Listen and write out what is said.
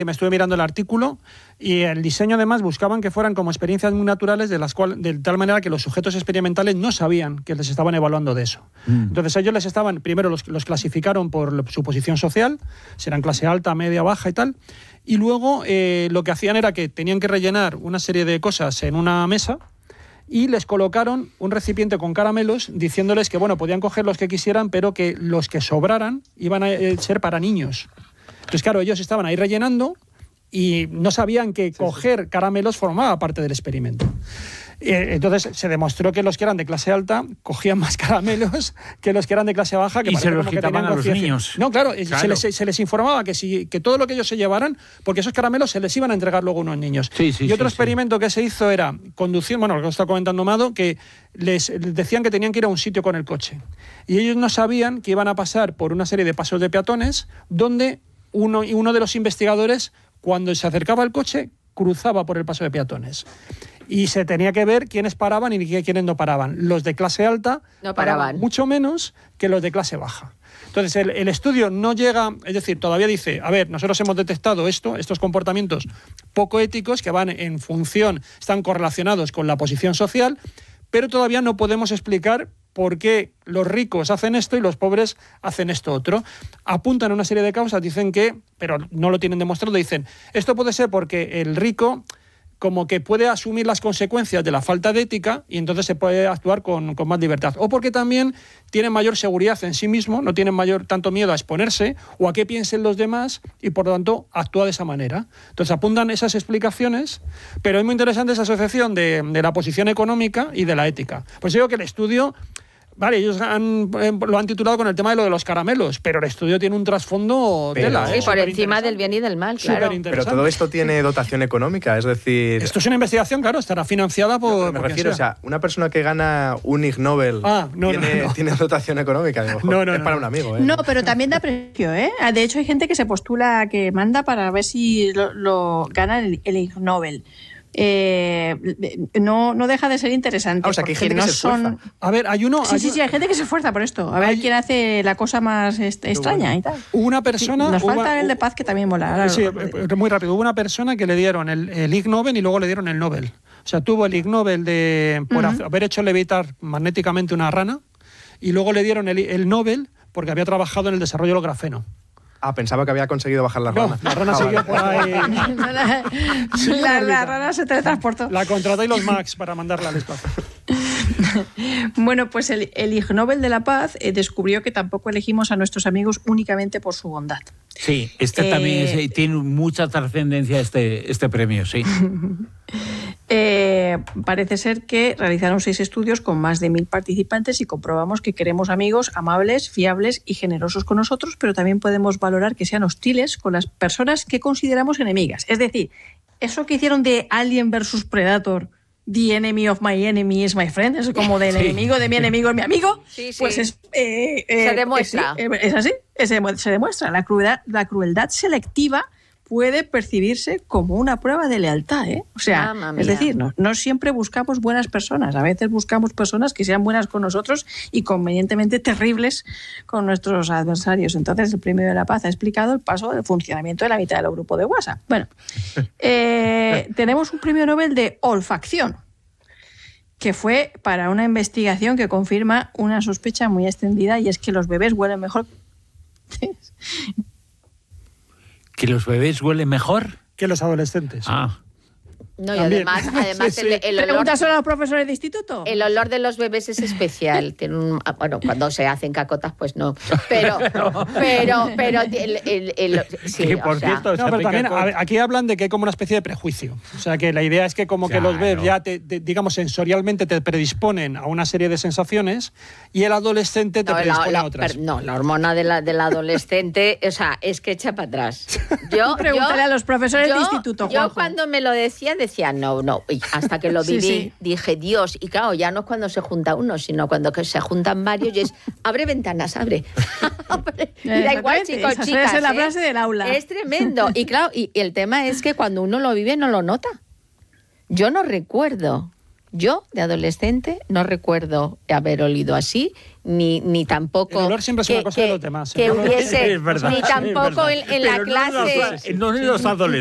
Me estuve mirando el artículo y el diseño además buscaban que fueran como experiencias muy naturales de tal manera que los sujetos experimentales no sabían que les estaban evaluando de eso. Entonces ellos les estaban, primero los clasificaron por su posición social, serán clase alta, media, baja y tal, y luego lo que hacían era que tenían que rellenar una serie de cosas en una mesa y les colocaron un recipiente con caramelos diciéndoles que bueno, podían coger los que quisieran, pero que los que sobraran iban a ser para niños. Entonces, claro, ellos estaban ahí rellenando y no sabían que coger caramelos formaba parte del experimento. Entonces se demostró que los que eran de clase alta cogían más caramelos que los que eran de clase baja. Que y se los quitaban a los niños. No, claro. Se les informaba que todo lo que ellos se llevaran, porque esos caramelos se les iban a entregar luego a unos niños. Y otro experimento que se hizo era conducir, bueno, lo que está comentando Mado, que les decían que tenían que ir a un sitio con el coche. Y ellos no sabían que iban a pasar por una serie de pasos de peatones donde uno de los investigadores, cuando se acercaba al coche, cruzaba por el paso de peatones. Y se tenía que ver quiénes paraban y quiénes no paraban. Los de clase alta no paraban mucho menos que los de clase baja. Entonces, el estudio no llega, es decir, todavía dice, a ver, nosotros hemos detectado estos comportamientos poco éticos que van en función, están correlacionados con la posición social, pero todavía no podemos explicar por qué los ricos hacen esto y los pobres hacen esto otro. Apuntan a una serie de causas, dicen que, pero no lo tienen demostrado, dicen, esto puede ser porque el rico como que puede asumir las consecuencias de la falta de ética y entonces se puede actuar con más libertad. O porque también tienen mayor seguridad en sí mismo, no tienen tanto miedo a exponerse o a qué piensen los demás y por lo tanto actúa de esa manera. Entonces apuntan esas explicaciones, pero es muy interesante esa asociación de la posición económica y de la ética. Pues digo que el estudio... Vale, ellos lo han titulado con el tema de lo de los caramelos, pero el estudio tiene un trasfondo tela. Sí, por encima del bien y del mal, claro. Pero todo esto tiene dotación económica, es decir... Esto es una investigación, claro, estará financiada por... me refiero, o sea, una persona que gana un Ig Nobel tiene dotación económica. No, es para un amigo, ¿eh? No, pero también da premio, ¿eh? De hecho, hay gente que se postula, que manda para ver si lo gana el Ig Nobel. No deja de ser interesante. O sea, que hay gente que se esfuerza. A ver, hay uno... Sí, hay gente que se esfuerza por esto. A ver quién hace la cosa más extraña y tal. Una persona... Nos falta el de paz, que también mola. Sí, muy rápido. Hubo una persona que le dieron el Ig Nobel y luego le dieron el Nobel. O sea, tuvo el Ig Nobel por haber hecho levitar magnéticamente una rana y luego le dieron el Nobel porque había trabajado en el desarrollo del grafeno. Pensaba que había conseguido bajar la rana. La rana siguió por ahí. La rana se teletransportó. La contrató Elon Musk para mandarla al espacio. Bueno, pues el Ig Nobel de la Paz descubrió que tampoco elegimos a nuestros amigos únicamente por su bondad. Sí, también tiene mucha trascendencia este premio, sí. Parece ser que realizaron 6 estudios con más de 1.000 participantes y comprobamos que queremos amigos amables, fiables y generosos con nosotros, pero también podemos valorar que sean hostiles con las personas que consideramos enemigas. Es decir, eso que hicieron de Alien versus Predator, the enemy of my enemy is my friend, es como del enemigo de mi enemigo es mi amigo, pues se demuestra. Es así, se demuestra. La crueldad selectiva puede percibirse como una prueba de lealtad, ¿eh? O sea, es decir, no siempre buscamos buenas personas, a veces buscamos personas que sean buenas con nosotros y convenientemente terribles con nuestros adversarios. Entonces, el Premio de la Paz ha explicado el paso del funcionamiento de la mitad del grupo de WhatsApp. Bueno, tenemos un Premio Nobel de olfacción, que fue para una investigación que confirma una sospecha muy extendida, y es que los bebés huelen mejor. ¿Que los bebés huelen mejor? Que los adolescentes. No, y además sí. el olor... Pregúntaselo a los profesores de instituto. El olor de los bebés es especial. Tienen bueno, cuando se hacen cacotas, pues no. Pero sí, por cierto, pero también aquí hablan de que hay como una especie de prejuicio. O sea, que la idea es que como que los bebés ya, digamos, sensorialmente te predisponen a una serie de sensaciones y el adolescente te predispone a otras. La hormona del adolescente, o sea, es que echa para atrás. Pregúntale a los profesores de instituto, Juanjo. Yo cuando me lo decía no, y hasta que lo viví dije, Dios, y claro, ya no es cuando se junta uno, sino cuando se juntan varios y es, abre ventanas, abre. Y da igual, chicos, chicas. Esa es la frase del aula. Es tremendo. Y claro, y el tema es que cuando uno lo vive no lo nota. Yo no recuerdo Yo, de adolescente, no recuerdo haber olido así, ni tampoco... El olor siempre es una cosa de los demás. Que hubiese, es verdad, ni tampoco en la clase... No en los adolescentes.